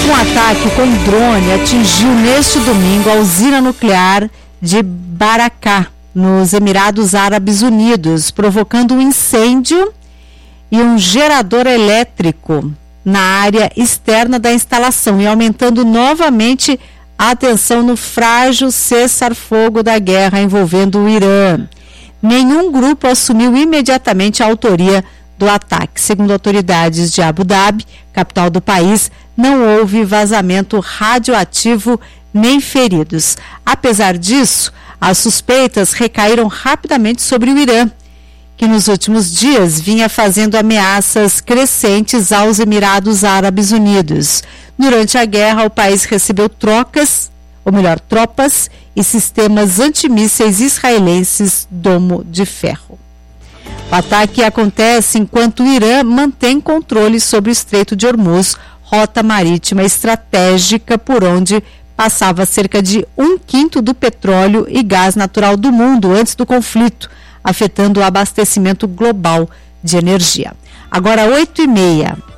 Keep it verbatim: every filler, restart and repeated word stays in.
Um ataque com drone atingiu neste domingo a usina nuclear de Baracá, nos Emirados Árabes Unidos, provocando um incêndio e um gerador elétrico na área externa da instalação e aumentando novamente a tensão no frágil cessar-fogo da guerra envolvendo o Irã. Nenhum grupo assumiu imediatamente a autoria do ataque. Segundo autoridades de Abu Dhabi, capital do país, não houve vazamento radioativo nem feridos. Apesar disso, as suspeitas recaíram rapidamente sobre o Irã, que nos últimos dias vinha fazendo ameaças crescentes aos Emirados Árabes Unidos. Durante a guerra, o país recebeu trocas, ou melhor, tropas e sistemas antimísseis israelenses Domo de Ferro. O ataque acontece enquanto o Irã mantém controle sobre o Estreito de Hormuz, rota marítima estratégica por onde passava cerca de um quinto do petróleo e gás natural do mundo antes do conflito, afetando o abastecimento global de energia. Agora, oito e meia.